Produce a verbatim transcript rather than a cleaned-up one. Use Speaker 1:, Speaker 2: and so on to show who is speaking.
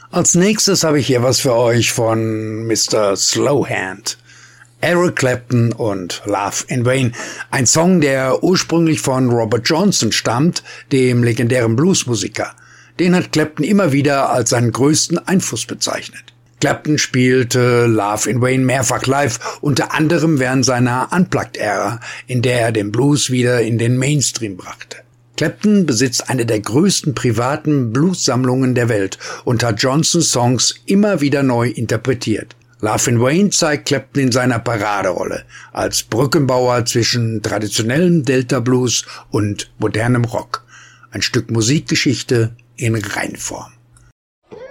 Speaker 1: Als nächstes habe ich hier was für euch von Mister Slowhand. Eric Clapton und Love in Vain. Ein Song, der ursprünglich von Robert Johnson stammt, dem legendären Bluesmusiker. Den hat Clapton immer wieder als seinen größten Einfluss bezeichnet. Clapton spielte Love in Vain mehrfach live, unter anderem während seiner Unplugged-Ära, in der er den Blues wieder in den Mainstream brachte. Clapton besitzt eine der größten privaten Blues-Sammlungen der Welt und hat Johnsons Songs immer wieder neu interpretiert. Love in Vain zeigt Clapton in seiner Paraderolle als Brückenbauer zwischen traditionellem Delta-Blues und modernem Rock. Ein Stück Musikgeschichte in Reinform.